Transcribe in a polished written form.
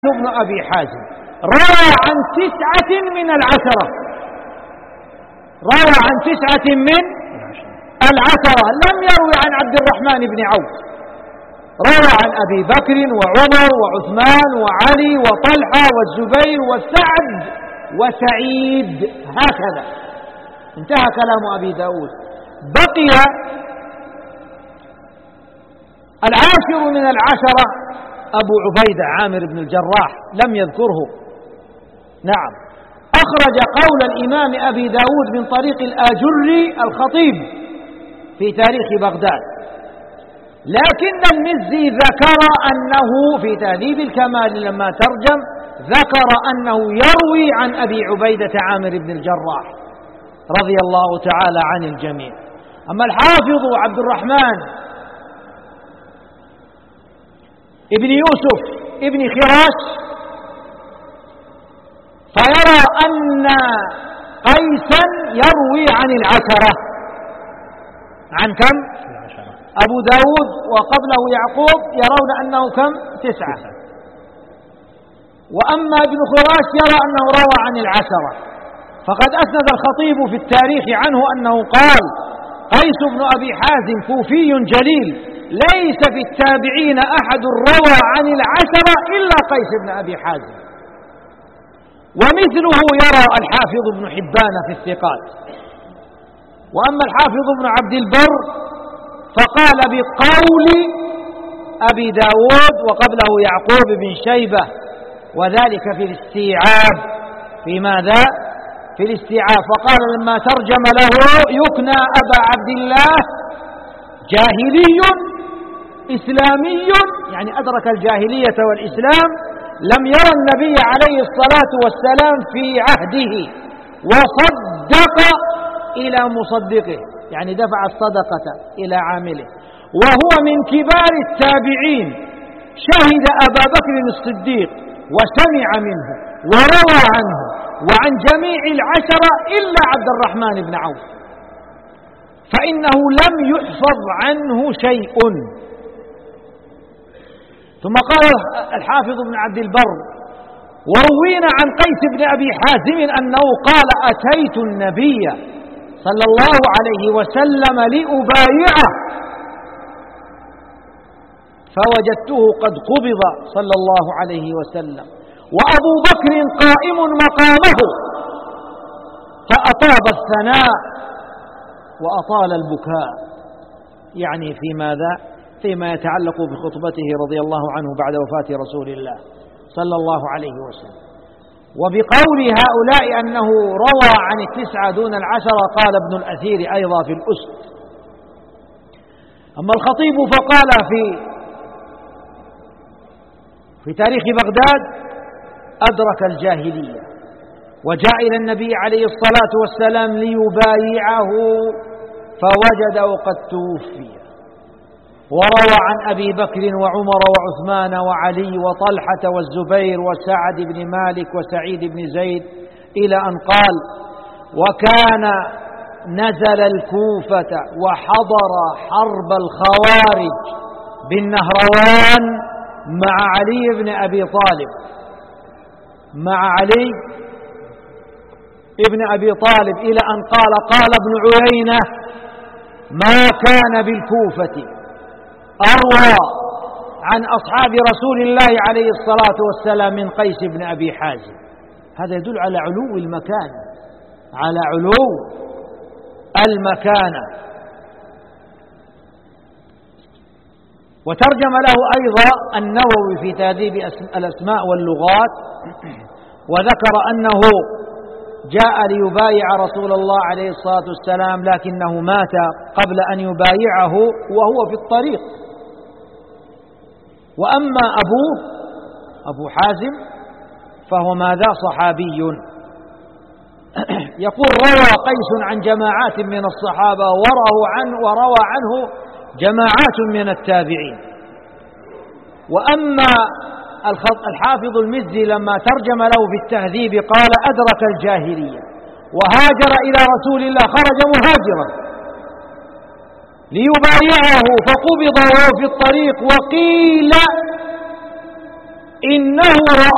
بن أبي حازم روى عن 9 من العشرة، روى عن 9 من العشرة، لم يروي عن عبد الرحمن بن عوف، روى عن أبي بكر وعمر وعثمان وعلي وطلحة والزبير وسعد وسعيد، هكذا انتهى كلام أبي داود. بقي العاشر من العشرة أبو عبيدة عامر بن الجراح، لم يذكره. نعم، أخرج قول الإمام أبي داود من طريق الآجري الخطيب في تاريخ بغداد، لكن المزي ذكر أنه في تهذيب الكمال لما ترجم ذكر أنه يروي عن أبي عبيدة عامر بن الجراح رضي الله تعالى عن الجميع. أما الحافظ عبد الرحمن ابن يوسف ابن خراش فيرى أن قيسا يروي عن العشرة، عن كم؟ أبو داود وقبله يعقوب يرون أنه كم؟ 9. وأما ابن خراش يرى أنه روى عن العشرة. فقد أسند الخطيب في التاريخ عنه أنه قال: قيس بن أبي حازم كوفي جليل، ليس في التابعين أحد روى عن العشرة إلا قيس بن أبي حازم. ومثله يرى الحافظ ابن حبان في الثقات. وأما الحافظ ابن عبد البر فقال بقول أبي داود وقبله يعقوب بن شيبة، وذلك في الاستيعاب. في ماذا؟ في الاستيعاب. فقال لما ترجم له: يكنى أبا عبد الله جاهلي إسلامي، يعني أدرك الجاهلية والإسلام، لم يرى النبي عليه الصلاة والسلام في عهده، وصدق إلى مصدقه، يعني دفع الصدقة إلى عامله، وهو من كبار التابعين، شهد أبا بكر الصديق وسمع منه وروى عنه وعن جميع العشرة إلا عبد الرحمن بن عوف، فإنه لم يحفظ عنه شيء. ثم قال الحافظ بن عبد البر: وروينا عن قيس بن أبي حازم أنه قال: أتيت النبي صلى الله عليه وسلم لأبايعه فوجدته قد قبض صلى الله عليه وسلم، وأبو بكر قائم مقامه، فأطاب الثناء وأطال البكاء، يعني في ماذا؟ فيما يتعلق بخطبته رضي الله عنه بعد وفاة رسول الله صلى الله عليه وسلم. وبقول هؤلاء أنه روى عن 9 دون 10 قال ابن الأثير أيضا في الأسد. أما الخطيب فقال في تاريخ بغداد: أدرك الجاهلية وجاء إلى النبي عليه الصلاة والسلام ليبايعه فوجده قد توفي. وروى عن أبي بكر وعمر وعثمان وعلي وطلحة والزبير وسعد بن مالك وسعيد بن زيد، إلى أن قال: وكان نزل الكوفة وحضر حرب الخوارج بالنهروان مع علي بن أبي طالب، مع علي ابن أبي طالب، إلى أن قال ابن عيينة: ما كان بالكوفة أروى عن أصحاب رسول الله عليه الصلاة والسلام من قيس بن أبي حازم. هذا يدل على علو المكانة، على علو المكانة. وترجم له أيضا النووي في تهذيب الأسماء واللغات، وذكر أنه جاء ليبايع رسول الله عليه الصلاة والسلام، لكنه مات قبل أن يبايعه وهو في الطريق. وأما أبو حازم فهو ماذا؟ صحابي. يقول: روى قيس عن جماعات من الصحابة وروى عنه جماعات من التابعين. وأما الحافظ المزي لما ترجم له في التهذيب قال: أدرك الجاهلية وهاجر إلى رسول الله، خرج مهاجرا ليبايعه فقبض وهو في الطريق، وقيل إنه